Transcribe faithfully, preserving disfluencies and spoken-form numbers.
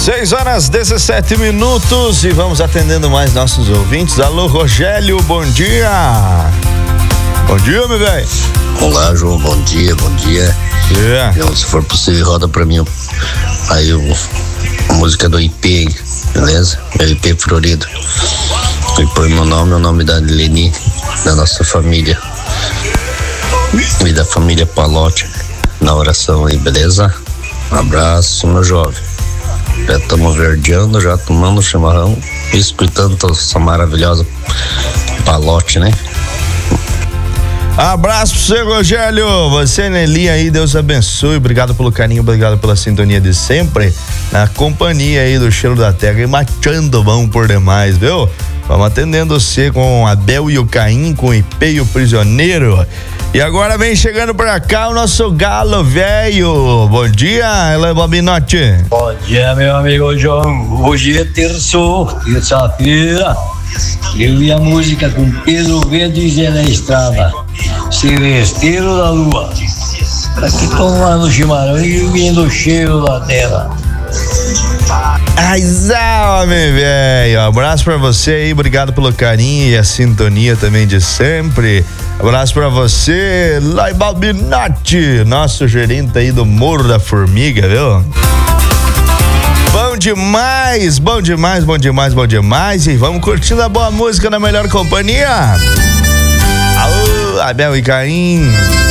seis horas dezessete minutos e vamos atendendo mais nossos ouvintes. Alô, Rogério, bom dia. Bom dia, meu velho. Olá, João, bom dia, bom dia. Yeah. Então, se for possível, roda pra mim aí o, a música do I P, beleza? Meu I P Florido. E põe meu nome, o nome da Leni, da nossa família e da família Palotti na oração aí, beleza? Um abraço, meu jovem. Já estamos verdeando, já tomando chimarrão e escutando essa maravilhosa Palotti, né? Abraço pro você, Rogério. Você, Nelly, aí, Deus abençoe. Obrigado pelo carinho, obrigado pela sintonia de sempre. Na companhia aí do Cheiro da Terra e machando bom por demais, viu? Vamos atendendo você com Abel e o Caim, com o I P e o Prisioneiro. E agora vem chegando pra cá o nosso galo velho. Bom dia, Ela Bobinotti. Bom dia, meu amigo João. Hoje é terço, terça-feira. Eu e a música com Pedro Verdes é na estrada. Celesteiro da Lua. Pra que tomando chimarrão e vindo o cheiro da terra. Aizá, meu velho. Abraço pra você aí, obrigado pelo carinho e a sintonia também de sempre. Abraço pra você, Laibal Binatti, nosso gerente aí do Morro da Formiga, viu? Bom demais, bom demais, bom demais, bom demais. E vamos curtindo a boa música na melhor companhia. Alô, Abel e Caim.